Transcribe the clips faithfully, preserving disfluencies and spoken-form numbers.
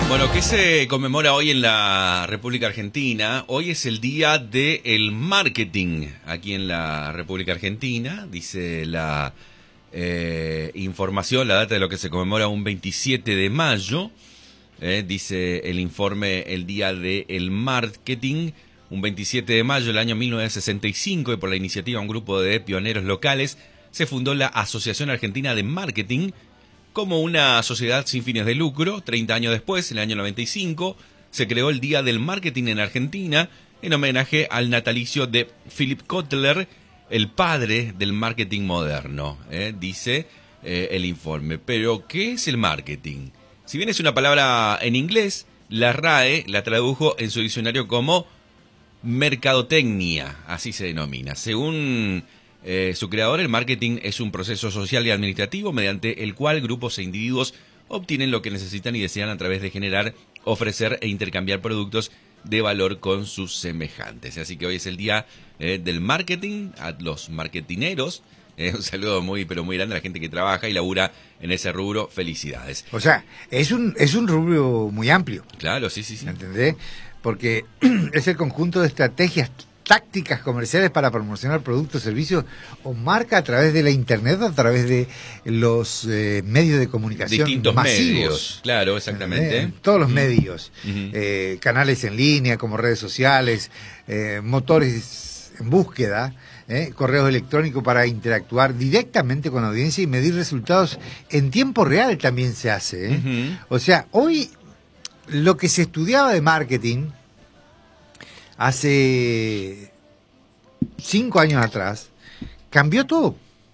Bueno, ¿qué se conmemora hoy en la República Argentina? Hoy es el día del marketing aquí en la República Argentina. Dice la eh, información, la data de lo que se conmemora un veintisiete de mayo. Eh, dice el informe el día del marketing. Un veintisiete de mayo del año mil novecientos sesenta y cinco, y por la iniciativa de un grupo de pioneros locales, se fundó la Asociación Argentina de Marketing como una sociedad sin fines de lucro. Treinta años después, en el año noventa y cinco, se creó el Día del Marketing en Argentina en homenaje al natalicio de Philip Kotler, el padre del marketing moderno, eh, dice eh, el informe. Pero, ¿qué es el marketing? Si bien es una palabra en inglés, la R A E la tradujo en su diccionario como mercadotecnia, así se denomina. Según eh, su creador, el marketing es un proceso social y administrativo mediante el cual grupos e individuos obtienen lo que necesitan y desean a través de generar, ofrecer e intercambiar productos de valor con sus semejantes. Así que hoy es el día eh, del marketing. A los marketineros, eh, un saludo muy pero muy grande a la gente que trabaja y labura en ese rubro. Felicidades. O sea, es un es un rubro muy amplio. Claro, sí, sí, sí. ¿Entendés? Porque es el conjunto de estrategias tácticas comerciales para promocionar productos, servicios o marca a través de la internet o a través de los eh, medios de comunicación distintos masivos. Medios, claro, exactamente. ¿Eh? Todos los uh-huh. medios, uh-huh. eh, canales en línea como redes sociales, eh, motores en búsqueda, eh, correos electrónicos para interactuar directamente con la audiencia y medir resultados en tiempo real también se hace. ¿eh? Uh-huh. O sea, hoy lo que se estudiaba de marketing hace cinco años atrás cambió todo.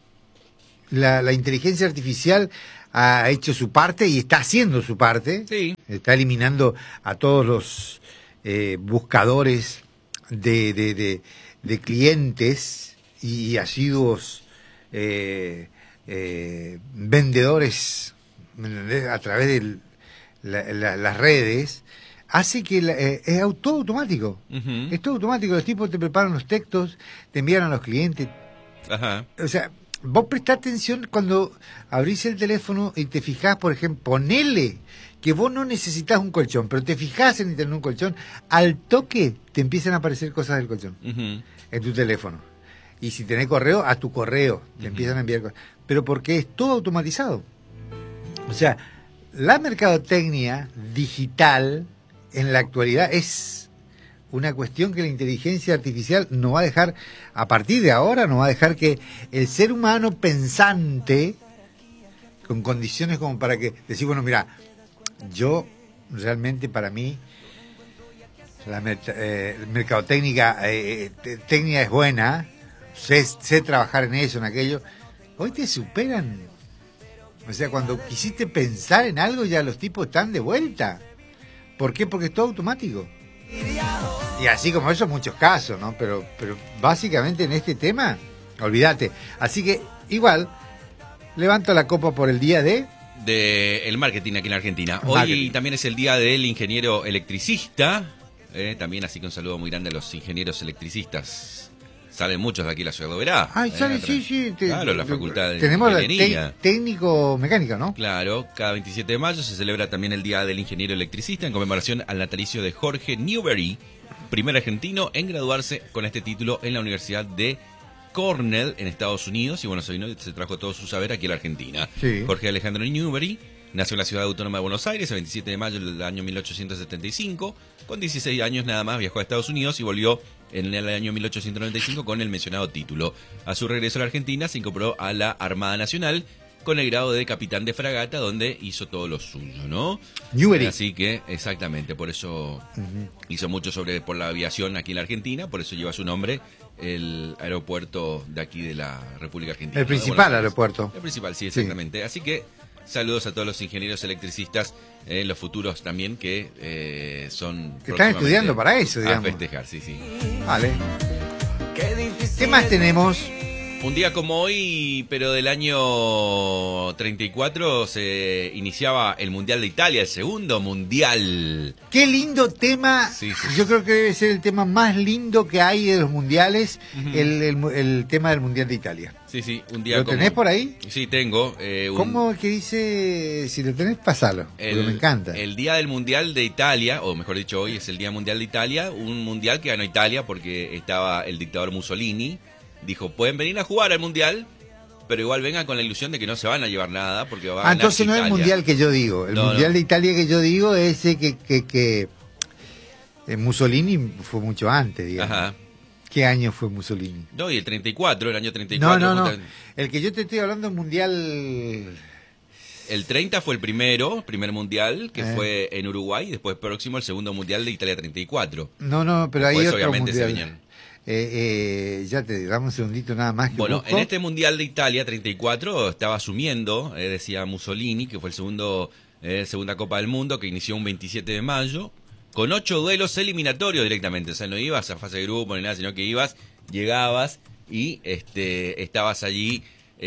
La, la inteligencia artificial ha hecho su parte y está haciendo su parte. Sí. Está eliminando a todos los eh, buscadores de, de, de, de clientes y asiduos eh, eh, vendedores a través del La, la, las redes, hace que la, eh, es todo automático. Uh-huh. Es todo automático. Los tipos te preparan los textos, te envían a los clientes. Ajá. O sea, vos prestás atención cuando abrís el teléfono y te fijás, por ejemplo, ponele que vos no necesitas un colchón, pero te fijás en tener un colchón, al toque te empiezan a aparecer cosas del colchón Uh-huh. en tu teléfono. Y si tenés correo, a tu correo te uh-huh. empiezan a enviar cosas. Pero porque es todo automatizado. O sea, la mercadotecnia digital en la actualidad es una cuestión que la inteligencia artificial no va a dejar, a partir de ahora, no va a dejar que el ser humano pensante, con condiciones como para que, decir, bueno, mira, yo realmente para mí, la merc- eh, mercadotecnia eh, técnica es buena, sé, sé trabajar en eso, en aquello, hoy te superan. O sea, cuando quisiste pensar en algo, ya los tipos están de vuelta. ¿Por qué? Porque es todo automático. Y así como eso, muchos casos, ¿no? Pero, pero básicamente en este tema, olvídate. Así que, igual, levanto la copa por el día de... de el marketing aquí en Argentina. Hoy marketing. También es el día del ingeniero electricista. Eh, también, así que un saludo muy grande a los ingenieros electricistas. Salen muchos de aquí la ciudad de Oberá. Ah, sale, eh, sí, sí. Te, claro, la facultad de tenemos ingeniería. la te, técnico mecánica, ¿no? Claro, cada veintisiete de mayo se celebra también el Día del Ingeniero Electricista en conmemoración al natalicio de Jorge Newbery, primer argentino en graduarse con este título en la Universidad de Cornell en Estados Unidos. Y bueno, se, vino, se trajo todo su saber aquí a la Argentina. Sí. Jorge Alejandro Newbery nació en la ciudad autónoma de Buenos Aires el veintisiete de mayo del año mil ochocientos setenta y cinco. Con dieciséis años nada más viajó a Estados Unidos y volvió en el año mil ochocientos noventa y cinco con el mencionado título. A su regreso a la Argentina se incorporó a la Armada Nacional con el grado de capitán de fragata, donde hizo todo lo suyo, ¿no? Newbery. Así que, exactamente, por eso uh-huh. hizo mucho sobre por la aviación aquí en la Argentina, por eso lleva su nombre el aeropuerto de aquí de la República Argentina. El principal ¿no? aeropuerto. El principal, sí, exactamente. Sí. Así que saludos a todos los ingenieros electricistas, eh, los futuros también, que eh, son... Que están estudiando para eso, digamos. A festejar, sí, sí. Vale. ¿Qué más tenemos? Un día como hoy, pero del año treinta y cuatro, se iniciaba el Mundial de Italia, el segundo Mundial. Qué lindo tema. Sí, sí. Yo creo que debe ser el tema más lindo que hay de los mundiales, Uh-huh. el, el, el tema del Mundial de Italia. Sí, sí, un día ¿Lo como... tenés por ahí? Sí, tengo. Eh, un... ¿Cómo que dice? Si lo tenés, pasalo, El, porque me encanta. El día del Mundial de Italia, o mejor dicho, hoy es el Día Mundial de Italia, un mundial que ganó Italia porque estaba el dictador Mussolini. Dijo, pueden venir a jugar al Mundial, pero igual vengan con la ilusión de que no se van a llevar nada porque va a Ah, ganar entonces no es Italia. el Mundial que yo digo. El No, Mundial no. de Italia que yo digo es ese que, que, que eh, Mussolini fue mucho antes, digamos. Ajá. ¿Qué año fue Mussolini? No, y el treinta y cuatro, el año treinta y No, cuatro. no, no. justo- El que yo te estoy hablando es Mundial... El treinta fue el primero, primer mundial, que Eh. fue en Uruguay, y después próximo el segundo mundial de Italia treinta y cuatro. No, no, pero hay Pues otro obviamente se Mundial. venían. Eh, eh, ya te damos un segundito nada más que Bueno, busco. en este Mundial de Italia treinta y cuatro estaba asumiendo, eh, decía Mussolini, que fue el segundo eh, segunda Copa del Mundo, que inició un veintisiete de mayo, con ocho duelos eliminatorios directamente. O sea, no ibas a fase de grupo ni nada, sino que ibas, llegabas y este estabas allí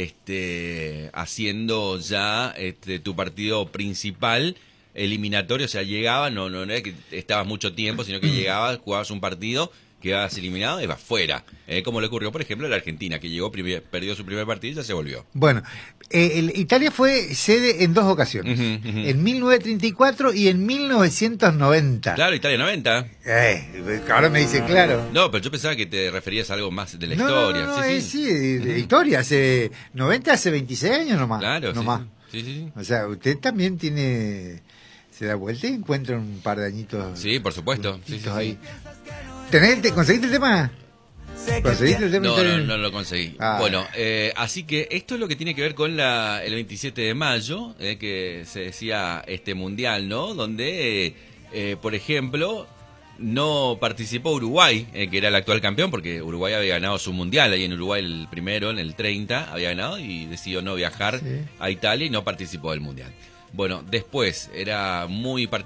este haciendo ya este tu partido principal eliminatorio. O sea, llegabas, no, no, no es que estabas mucho tiempo, sino que llegabas, jugabas un partido, quedabas eliminado y vas fuera. Eh, como le ocurrió, por ejemplo, a la Argentina, que llegó, primer- perdió su primer partido y ya se volvió. Bueno, eh, el- Italia fue sede en dos ocasiones. Ujú, ujú. En mil novecientos treinta y cuatro y en mil novecientos noventa. Claro, Italia noventa. Eh, ahora me dice claro. No, pero yo pensaba que te referías a algo más de la No, historia. no, no, sí, eh, sí. sí, de, de historia. Hace noventa, hace veintiséis años nomás. Claro, sí, nomás. sí, sí, sí. O sea, usted también tiene... Se da vuelta y encuentra un par de añitos. Sí, por supuesto. Sí, sí, puntitos sí. ahí. ¿Tenés el te- ¿Conseguiste el tema? ¿Conseguiste el tema? No, no, no lo conseguí. Ah. Bueno, eh, así que esto es lo que tiene que ver con la, el veintisiete de mayo, eh, que se decía este mundial, ¿no? Donde, eh, eh, por ejemplo, no participó Uruguay, eh, que era el actual campeón, porque Uruguay había ganado su mundial, ahí en Uruguay el primero, en el treinta, había ganado y decidió no viajar Sí. a Italia y no participó del mundial. Bueno, después era muy particular.